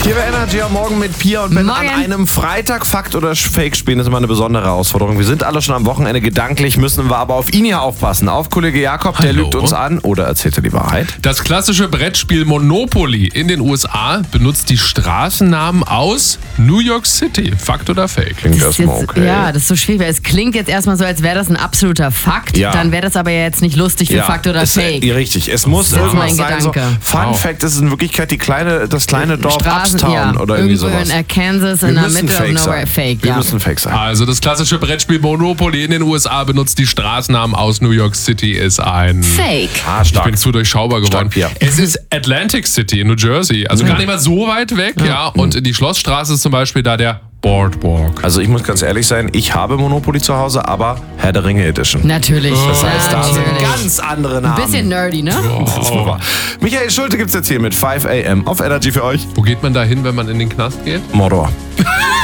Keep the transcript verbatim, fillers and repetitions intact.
Hier bei Energy am Morgen mit Pia und Ben Morgen. an einem Freitag Fakt oder Fake spielen. Das ist immer eine besondere Herausforderung. Wir sind alle schon am Wochenende gedanklich, müssen wir aber auf ihn hier aufpassen. Auf Kollege Jakob, der Hallo. lügt uns an oder erzählt er die Wahrheit? Das klassische Brettspiel Monopoly in den U S A benutzt die Straßennamen aus New York City. Fakt oder Fake? Klingt Das ist erstmal jetzt, okay. Ja, das ist so schwierig, weil es klingt jetzt erstmal so, als wäre das ein absoluter Fakt. Ja. Dann wäre das aber ja jetzt nicht lustig für Fakt oder es, Fake. äh, richtig, es muss Das ist irgendwas mein sein. So, Gedanke. Fun Wow. Fact ist in Wirklichkeit die kleine, das kleine Dorf Straßen, Upstown ja, oder irgendwie irgendwo sowas. in Arkansas Wir in der müssen Mitte of fake nowhere. sein. Fake, Wir ja. müssen fake sein. Also das klassische Brettspiel Monopoly in den U S A benutzt die Straßennamen aus New York City ist ein... Fake. Ah, Ich stark. bin zu durchschaubar geworden. Stark, Pia. Es ist Atlantic City in New Jersey. Also gar nicht mal so weit weg, ja. Und die Schlossstraße ist zum Beispiel da der Boardwalk. Also ich muss ganz ehrlich sein, ich habe Monopoly zu Hause, aber Herr der Ringe Edition. Natürlich. Das heißt, da sind Natürlich. ganz andere Namen. Bisschen nerdy, ne? Das ist wahr. Michael Schulte gibt's jetzt hier mit fünf a m auf Energy für euch. Wo geht man da hin, wenn man in den Knast geht? Mordor.